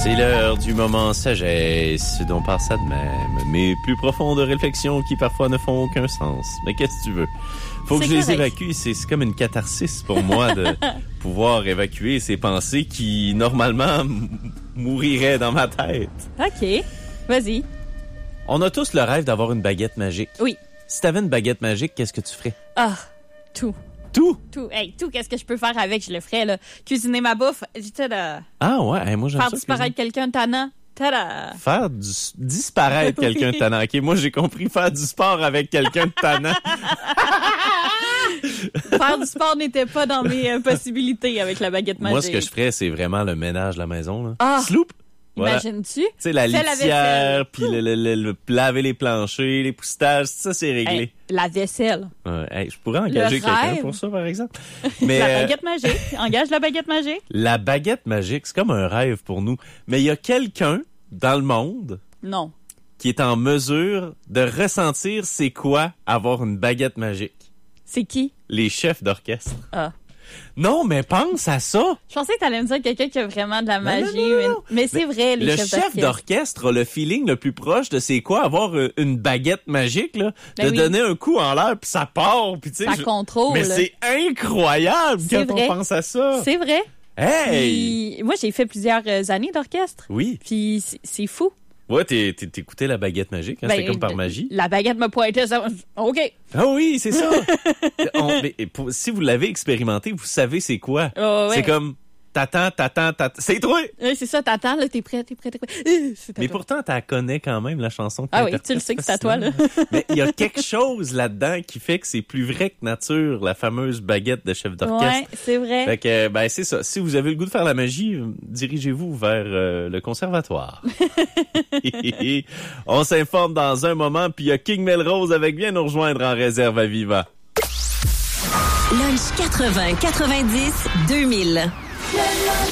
C'est l'heure du moment sagesse, dont par ça de même, mes plus profondes réflexions qui parfois ne font aucun sens. Mais qu'est-ce que tu veux? Faut que je les évacue, c'est comme une catharsis pour moi de pouvoir évacuer ces pensées qui, normalement, mouriraient dans ma tête. OK, vas-y. On a tous le rêve d'avoir une baguette magique. Oui. Si t'avais une baguette magique, qu'est-ce que tu ferais? Ah, tout. Tout? Tout. Hey, tout, qu'est-ce que je peux faire avec? Je le ferais, là. Cuisiner ma bouffe. Tada. Ah ouais, hey, moi j'aime Faire ça. disparaître quelqu'un de tannant. Tada. Faire disparaître quelqu'un de tannant. OK, moi j'ai compris faire du sport avec quelqu'un de tannant. Faire du sport n'était pas dans mes possibilités avec la baguette magique. Moi, ce que je ferais, c'est vraiment le ménage de la maison. Là. Ah! Sloop! Voilà. Imagines-tu? Tu sais, la Fais litière, puis le laver les planchers, les poussetages, ça, c'est réglé. Hey, la vaisselle. Hey, je pourrais engager quelqu'un pour ça, par exemple. Mais, la baguette magique. Engage la baguette magique. La baguette magique, c'est comme un rêve pour nous. Mais il y a quelqu'un dans le monde... Non. Qui est en mesure de ressentir c'est quoi avoir une baguette magique. C'est qui? Les chefs d'orchestre. Ah. Non, mais pense à ça. Je pensais que t'allais me dire quelqu'un qui a vraiment de la magie. Non. Mais c'est vrai, les chefs d'orchestre. Le chef d'orchestre a le feeling le plus proche de c'est quoi avoir une baguette magique, là. De donner un coup en l'air, puis ça part, puis tu sais. Ça contrôle. Mais c'est incroyable quand on pense à ça. C'est vrai. Hey! Puis, moi, j'ai fait plusieurs années d'orchestre. Oui. Puis c'est fou. Ouais, t'écoutais la baguette magique, hein? C'était comme par magie. La baguette me pointait, ça. OK. Ah oui, c'est ça. Si vous l'avez expérimenté, vous savez c'est quoi. Ouais. C'est comme t'attends. C'est toi. Oui, c'est ça, t'attends, là, t'es prêt. Mais pourtant, t'as connais quand même la chanson. Ah oui, tu le sais que c'est à toi, là. Mais il y a quelque chose là-dedans qui fait que c'est plus vrai que nature, la fameuse baguette de chef d'orchestre. Ouais, c'est vrai. Fait que, ben, c'est ça. Si vous avez le goût de faire la magie, dirigez-vous vers le conservatoire. On s'informe dans un moment, puis il y a King Melrose avec bien nous rejoindre en réserve à Viva. Lunch 80, 90, 2000.